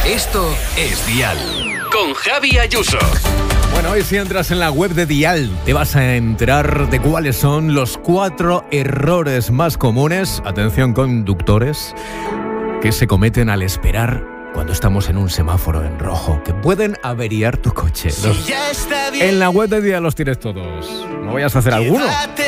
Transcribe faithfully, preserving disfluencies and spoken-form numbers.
Esto es Dial. Con Javi Ayuso. Bueno, hoy si entras en la web de Dial te vas a enterar de cuáles son los cuatro errores más comunes, atención conductores, que se cometen al esperar cuando estamos en un semáforo en rojo, que pueden averiar tu coche. Los, en la web de Dial los tienes todos. ¿No vayas a hacer alguno?